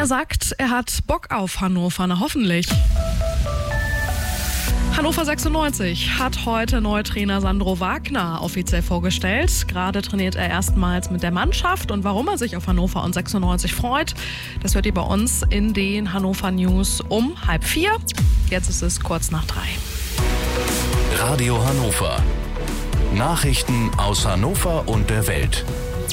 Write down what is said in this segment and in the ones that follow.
Er sagt, er hat Bock auf Hannover, na hoffentlich. Hannover 96 hat heute Neutrainer Sandro Wagner offiziell vorgestellt. Gerade trainiert er erstmals mit der Mannschaft und warum er sich auf Hannover und 96 freut, das hört ihr bei uns in den Hannover News um 3:30. Jetzt ist es kurz nach 3. Radio Hannover. Nachrichten aus Hannover und der Welt.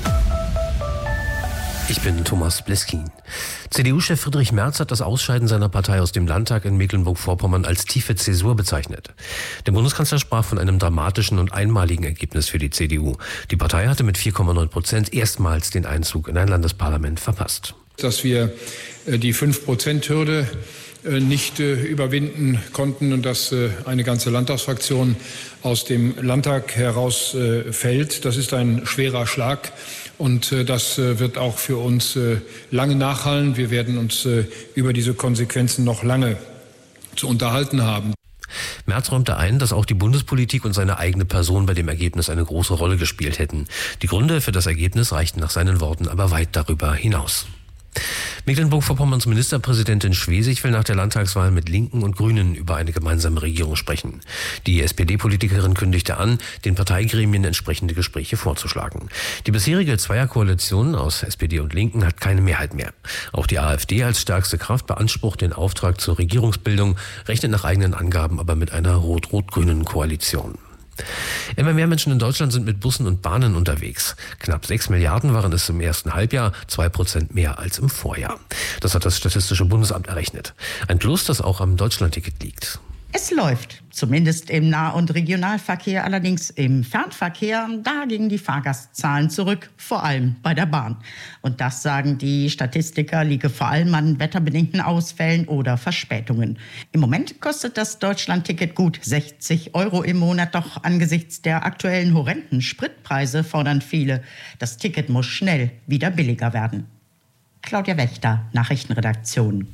Ich bin Thomas Bleskin. CDU-Chef Friedrich Merz hat das Ausscheiden seiner Partei aus dem Landtag in Mecklenburg-Vorpommern als tiefe Zäsur bezeichnet. Der Bundeskanzler sprach von einem dramatischen und einmaligen Ergebnis für die CDU. Die Partei hatte mit 4,9% erstmals den Einzug in ein Landesparlament verpasst. Dass wir die 5%-Hürde nicht überwinden konnten und dass eine ganze Landtagsfraktion aus dem Landtag herausfällt. Das ist ein schwerer Schlag und das wird auch für uns lange nachhallen. Wir werden uns über diese Konsequenzen noch lange zu unterhalten haben. Merz räumte ein, dass auch die Bundespolitik und seine eigene Person bei dem Ergebnis eine große Rolle gespielt hätten. Die Gründe für das Ergebnis reichten nach seinen Worten aber weit darüber hinaus. Mecklenburg-Vorpommerns Ministerpräsidentin Schwesig will nach der Landtagswahl mit Linken und Grünen über eine gemeinsame Regierung sprechen. Die SPD-Politikerin kündigte an, den Parteigremien entsprechende Gespräche vorzuschlagen. Die bisherige Zweierkoalition aus SPD und Linken hat keine Mehrheit mehr. Auch die AfD als stärkste Kraft beansprucht den Auftrag zur Regierungsbildung, rechnet nach eigenen Angaben aber mit einer rot-rot-grünen Koalition. Immer mehr Menschen in Deutschland sind mit Bussen und Bahnen unterwegs. Knapp 6 Milliarden waren es im ersten Halbjahr, 2% mehr als im Vorjahr. Das hat das Statistische Bundesamt errechnet. Ein Plus, das auch am Deutschlandticket liegt. Es läuft, zumindest im Nah- und Regionalverkehr, allerdings im Fernverkehr, da gingen die Fahrgastzahlen zurück, vor allem bei der Bahn. Und das, sagen die Statistiker, liege vor allem an wetterbedingten Ausfällen oder Verspätungen. Im Moment kostet das Deutschlandticket gut 60 € im Monat, doch angesichts der aktuellen horrenden Spritpreise fordern viele, das Ticket muss schnell wieder billiger werden. Claudia Wächter, Nachrichtenredaktion.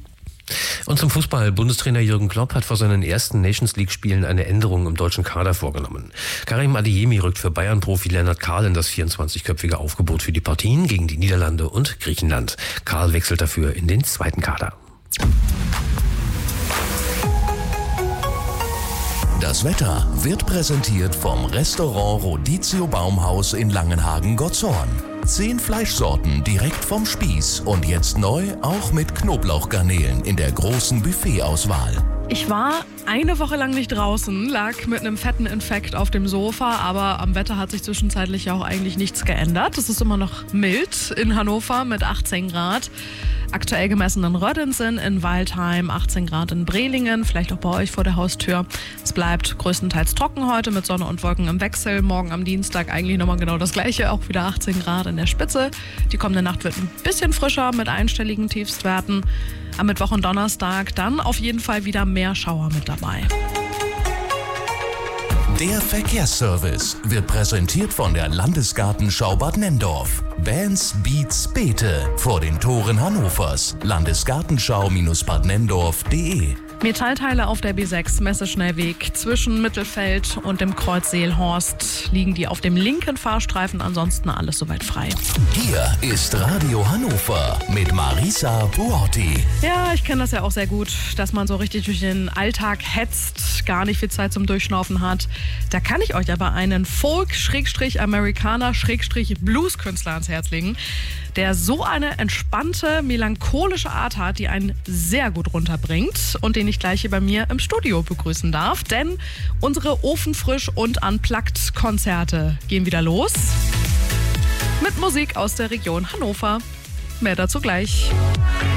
Und zum Fußball. Bundestrainer Jürgen Klopp hat vor seinen ersten Nations-League-Spielen eine Änderung im deutschen Kader vorgenommen. Karim Adeyemi rückt für Bayern-Profi Lennart Kahl in das 24-köpfige Aufgebot für die Partien gegen die Niederlande und Griechenland. Kahl wechselt dafür in den zweiten Kader. Das Wetter wird präsentiert vom Restaurant Rodizio Baumhaus in Langenhagen-Gotzhorn. 10 Fleischsorten direkt vom Spieß und jetzt neu auch mit Knoblauchgarnelen in der großen Buffetauswahl. Ich war eine Woche lang nicht draußen, lag mit einem fetten Infekt auf dem Sofa, aber am Wetter hat sich zwischenzeitlich ja auch eigentlich nichts geändert. Es ist immer noch mild in Hannover mit 18 Grad. Aktuell gemessen in Rödinsen, in Waldheim, 18 Grad in Brelingen, vielleicht auch bei euch vor der Haustür. Es bleibt größtenteils trocken heute mit Sonne und Wolken im Wechsel. Morgen am Dienstag eigentlich nochmal genau das Gleiche, auch wieder 18 Grad in der Spitze. Die kommende Nacht wird ein bisschen frischer mit einstelligen Tiefstwerten. Am Mittwoch und Donnerstag dann auf jeden Fall wieder mehr Schauer mit dabei. Der Verkehrsservice wird präsentiert von der Landesgartenschau Bad Nenndorf. Bands, Beats, Beete vor den Toren Hannovers. Landesgartenschau-badnenndorf.de. Metallteile auf der B6 Messeschnellweg zwischen Mittelfeld und dem Kreuz Seelhorst liegen die auf dem linken Fahrstreifen, ansonsten alles soweit frei. Hier ist Radio Hannover mit Marisa Buotti. Ja, ich kenne das ja auch sehr gut, dass man so richtig durch den Alltag hetzt, gar nicht viel Zeit zum Durchschnaufen hat. Da kann ich euch aber einen Folk-Amerikaner-Blues-Künstler ans Herz legen, der so eine entspannte, melancholische Art hat, die einen sehr gut runterbringt und den ich gleich hier bei mir im Studio begrüßen darf. Denn unsere Ofenfrisch- und Unplugged-Konzerte gehen wieder los mit Musik aus der Region Hannover. Mehr dazu gleich.